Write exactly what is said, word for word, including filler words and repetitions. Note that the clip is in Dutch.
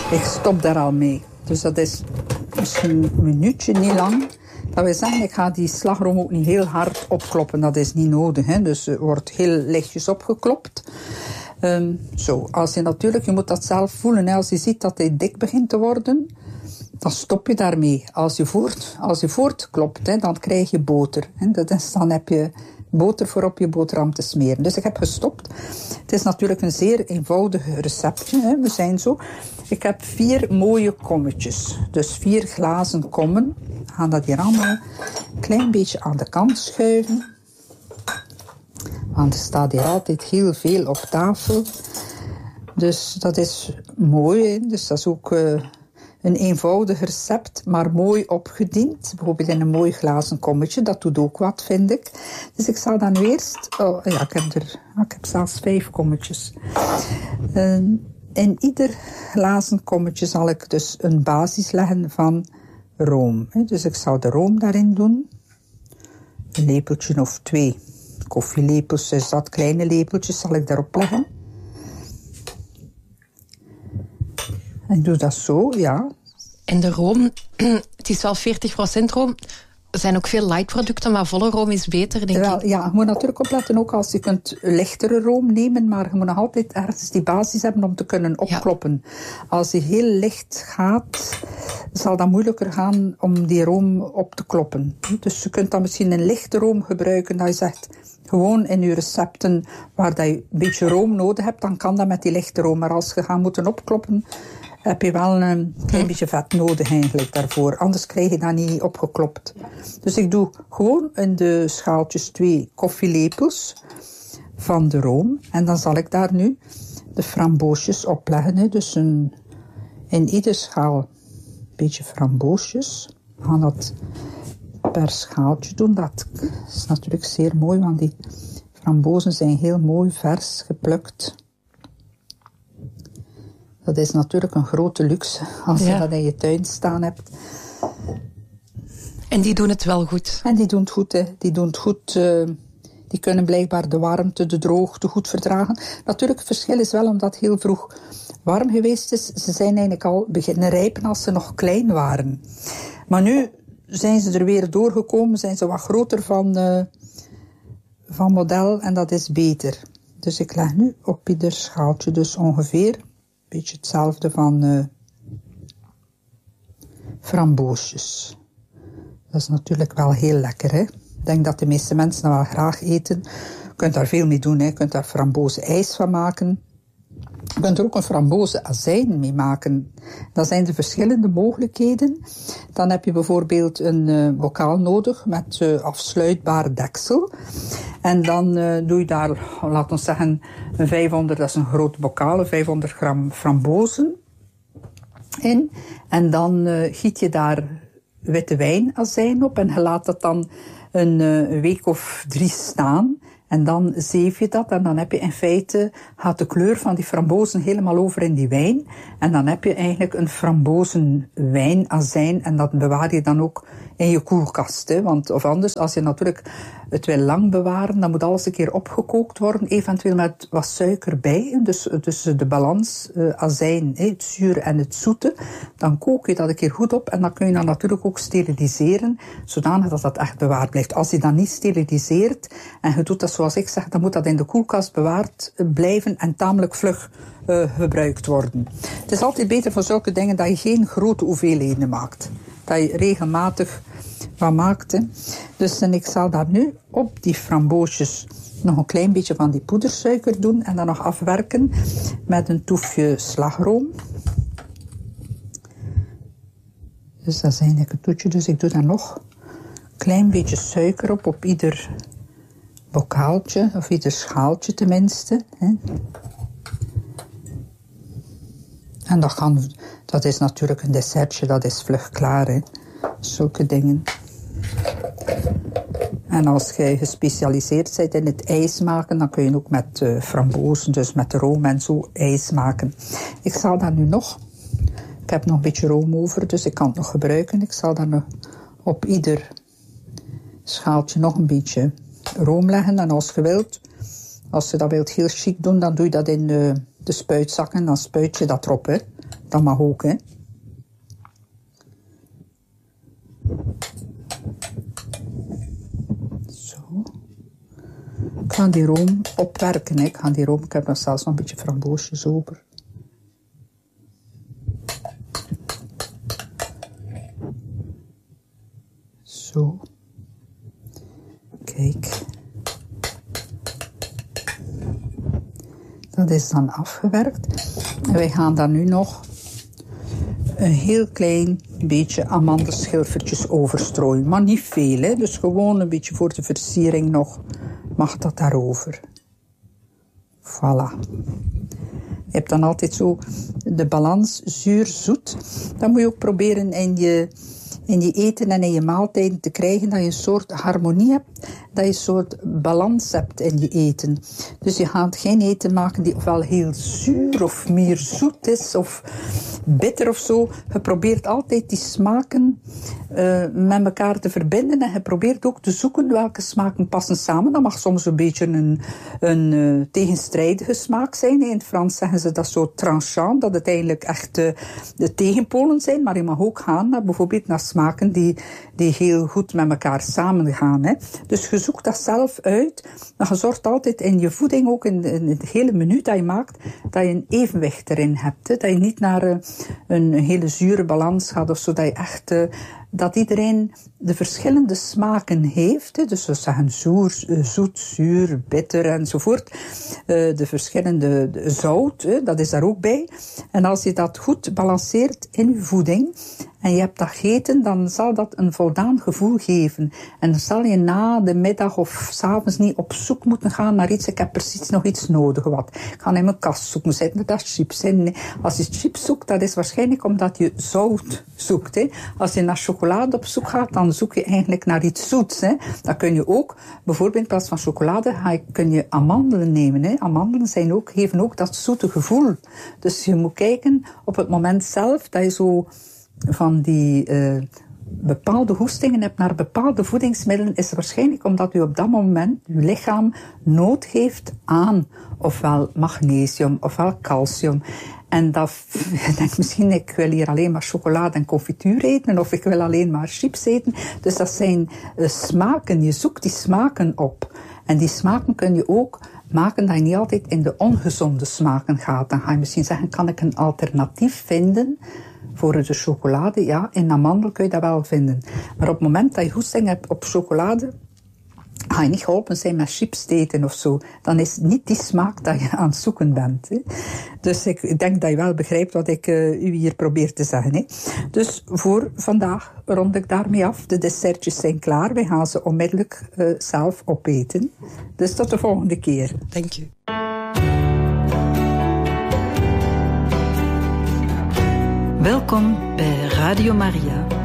Ik stop daar al mee. Dus dat is misschien een minuutje, niet lang. Dat wil zeggen, ik ga die slagroom ook niet heel hard opkloppen. Dat is niet nodig. Hè? Dus er wordt heel lichtjes opgeklopt. Um, zo, als je natuurlijk, je moet dat zelf voelen. Hè? Als je ziet dat hij dik begint te worden, dan stop je daarmee. Als je voort, als je voortklopt, hè, dan krijg je boter. Hè? Dat is, dan heb je boter voor op je boterham te smeren. Dus ik heb gestopt. Het is natuurlijk een zeer eenvoudig receptje. Hè? We zijn zo. Ik heb vier mooie kommetjes. Dus vier glazen kommen. We gaan dat hier allemaal een klein beetje aan de kant schuiven. Want er staat hier altijd heel veel op tafel. Dus dat is mooi. Hè? Dus dat is ook uh, een eenvoudig recept, maar mooi opgediend. Bijvoorbeeld in een mooi glazen kommetje. Dat doet ook wat, vind ik. Dus ik zal dan nu eerst... Oh, ja, ik heb, er, ik heb zelfs vijf kommetjes. Uh, in ieder glazen kommetje zal ik dus een basis leggen van room. Dus ik zal de room daarin doen. Een lepeltje of twee koffielepels, dus dat kleine lepeltjes zal ik daarop leggen. En ik doe dat zo, ja. En de room, het is wel veertig procent room. Er zijn ook veel light producten, maar volle room is beter, denk Wel, ik. Ja, je moet natuurlijk opletten, ook als je kunt lichtere room nemen, maar je moet nog altijd ergens die basis hebben om te kunnen opkloppen. Ja. Als je heel licht gaat, zal dat moeilijker gaan om die room op te kloppen. Dus je kunt dan misschien een lichte room gebruiken, dat je zegt, gewoon in je recepten waar dat je een beetje room nodig hebt, dan kan dat met die lichte room. Maar als je gaat moeten opkloppen, heb je wel een klein beetje vet nodig eigenlijk daarvoor. Anders krijg je dat niet opgeklopt. Dus ik doe gewoon in de schaaltjes twee koffielepels van de room. En dan zal ik daar nu de framboosjes opleggen. Hè. Dus een, in ieder schaal een beetje framboosjes. We gaan dat per schaaltje doen. Dat is natuurlijk zeer mooi, want die frambozen zijn heel mooi vers geplukt. Dat is natuurlijk een grote luxe als je ja. dat in je tuin staan hebt. En die doen het wel goed. En die doen het goed, hè. Die doen het goed. Uh, die kunnen blijkbaar de warmte, de droogte goed verdragen. Natuurlijk, het verschil is wel omdat het heel vroeg warm geweest is. Ze zijn eigenlijk al beginnen rijpen als ze nog klein waren. Maar nu zijn ze er weer doorgekomen, zijn ze wat groter van, uh, van model en dat is beter. Dus ik leg nu op ieder schaaltje dus ongeveer een beetje hetzelfde van uh, framboosjes. Dat is natuurlijk wel heel lekker, hè. Ik denk dat de meeste mensen dat wel graag eten. Je kunt daar veel mee doen, hè. Je kunt daar frambozen ijs van maken. Je kunt er ook een frambozen azijn mee maken. Dat zijn de verschillende mogelijkheden. Dan heb je bijvoorbeeld een uh, bokaal nodig met uh, afsluitbaar deksel. En dan uh, doe je daar, laten we zeggen, een vijfhonderd, dat is een grote bokaal, vijfhonderd gram frambozen in. En dan uh, giet je daar witte wijnazijn op en je laat dat dan een uh, week of drie staan. En dan zeef je dat en dan heb je in feite, gaat de kleur van die frambozen helemaal over in die wijn. En dan heb je eigenlijk een frambozenwijnazijn en dat bewaar je dan ook in je koelkast. Hè. Want, of anders, als je natuurlijk het wil lang bewaren, dan moet alles een keer opgekookt worden, eventueel met wat suiker bij. Dus, dus de balans, uh, azijn, hè, het zure en het zoete. Dan kook je dat een keer goed op en dan kun je dat natuurlijk ook steriliseren, zodanig dat dat echt bewaard blijft. Als je dat niet steriliseert en je doet dat zoals ik zeg, dan moet dat in de koelkast bewaard blijven en tamelijk vlug uh, gebruikt worden. Het is altijd beter voor zulke dingen dat je geen grote hoeveelheden maakt. Dat je regelmatig wat maakt. Hè. Dus en ik zal daar nu op die framboosjes nog een klein beetje van die poedersuiker doen en dan nog afwerken met een toefje slagroom. Dus dat is eigenlijk een toetje. Dus ik doe daar nog een klein beetje suiker op, op ieder bokaaltje, of ieder schaaltje tenminste. Hè. En dat, kan, dat is natuurlijk een dessertje, dat is vlug klaar. Hè. Zulke dingen. En als je gespecialiseerd bent in het ijs maken, dan kun je ook met uh, frambozen, dus met room en zo, ijs maken. Ik zal dat nu nog, ik heb nog een beetje room over, dus ik kan het nog gebruiken. Ik zal dan nog op ieder schaaltje nog een beetje room leggen. En als je wilt, als je dat wilt heel chic doen, dan doe je dat in uh, de spuitzakken, dan spuit je dat erop, hè. Dat mag ook, hè. Zo. Ik ga die room opwerken, hè. Ik ga die room, ik heb nog zelfs nog een beetje framboosjes over. Zo. Kijk. Dat is dan afgewerkt. En wij gaan dan nu nog een heel klein beetje amandelschilfertjes overstrooien. Maar niet veel, hè. Dus gewoon een beetje voor de versiering nog mag dat daarover. Voilà. Je hebt dan altijd zo de balans zuur-zoet. Dat moet je ook proberen in je, in je eten en in je maaltijden te krijgen. Dat je een soort harmonie hebt. Dat je een soort balans hebt in je eten. Dus je gaat geen eten maken die ofwel heel zuur of meer zoet is of bitter of zo. Je probeert altijd die smaken uh, met elkaar te verbinden. En je probeert ook te zoeken welke smaken passen samen. Dat mag soms een beetje een, een uh, tegenstrijdige smaak zijn. In het Frans zeggen ze dat zo tranchant. Dat het eigenlijk echt uh, de tegenpolen zijn. Maar je mag ook gaan naar bijvoorbeeld naar smaken die, die heel goed met elkaar samengaan. Hè. Dus je zoekt dat zelf uit. Maar je zorgt altijd in je voeding, ook in, in het hele menu dat je maakt, dat je een evenwicht erin hebt. Hè. Dat je niet naar uh, een hele zure balans gaat of zo. Dat je echt... Uh, dat iedereen de verschillende smaken heeft. Hè. Dus we zeggen zoer, zoet, zuur, bitter enzovoort. Uh, de verschillende de zout, hè, dat is daar ook bij. En als je dat goed balanceert in je voeding en je hebt dat gegeten, dan zal dat een voldaan gevoel geven. En dan zal je na de middag of 's avonds niet op zoek moeten gaan naar iets. Ik heb precies nog iets nodig. Wat. Ik ga in mijn kast zoeken. Zitten er chips in? Als je chips zoekt, dat is waarschijnlijk omdat je zout zoekt. Hè. Als je naar chocolade op zoek gaat, dan zoek je eigenlijk naar iets zoets. Hè. Dan kun je ook, bijvoorbeeld in plaats van chocolade, ga je, kun je amandelen nemen. Hè. Amandelen zijn ook, geven ook dat zoete gevoel. Dus je moet kijken op het moment zelf dat je zo van die uh, bepaalde hoestingen hebt naar bepaalde voedingsmiddelen, is het waarschijnlijk omdat u op dat moment uw lichaam nood heeft aan ofwel magnesium ofwel calcium. En dat, je denkt misschien, ik wil hier alleen maar chocolade en confituur eten, of ik wil alleen maar chips eten. Dus dat zijn uh, smaken, je zoekt die smaken op. En die smaken kun je ook maken dat je niet altijd in de ongezonde smaken gaat. Dan ga je misschien zeggen, kan ik een alternatief vinden voor de chocolade? Ja, in amandel kun je dat wel vinden. Maar op het moment dat je goesting hebt op chocolade, ga je niet geholpen zijn met chips te eten of zo. Dan is het niet die smaak dat je aan het zoeken bent. Hè. Dus ik denk dat je wel begrijpt wat ik uh, u hier probeer te zeggen. Hè. Dus voor vandaag rond ik daarmee af. De dessertjes zijn klaar. We gaan ze onmiddellijk uh, zelf opeten. Dus tot de volgende keer. Dank u. Welkom bij Radio Maria.